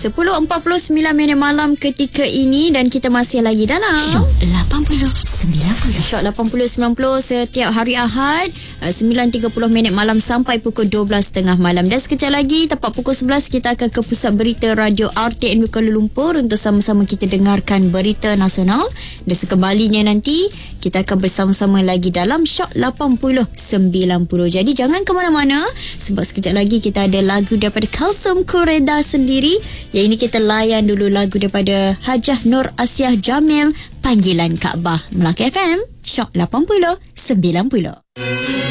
10.49 malam ketika ini dan kita masih lagi dalam Shock 80-90. Shock 80-90 setiap hari Ahad 9.30 malam sampai pukul 12.30 malam. Dan sekejap lagi tepat pukul 11 kita akan ke pusat berita Radio RTNB Kuala Lumpur untuk sama-sama kita dengarkan berita nasional. Dan sekembalinya nanti kita akan bersama-sama lagi dalam Shock 80-90. Jadi jangan ke mana-mana sebab sekejap lagi kita ada lagu daripada Kalsum Kureda sendiri. Yang ini kita layan dulu lagu daripada Hajah Nur Asiah Jamil, Panggilan Kaabah. Melaka FM, Shock 80-90.